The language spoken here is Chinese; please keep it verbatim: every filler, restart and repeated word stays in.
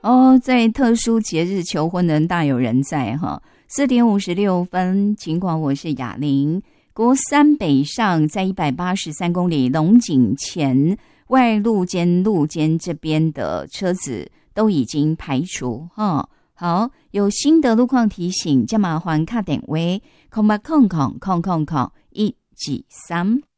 哦，在特殊节日求婚的人大有人在哈。四点五十六分，尽管我是雅玲。国三北上，在一百八十三公里龙井前外路肩路肩这边的车子都已经排除哈。好，有新的路况提醒，加麻烦卡点位空八空空空空空一几三。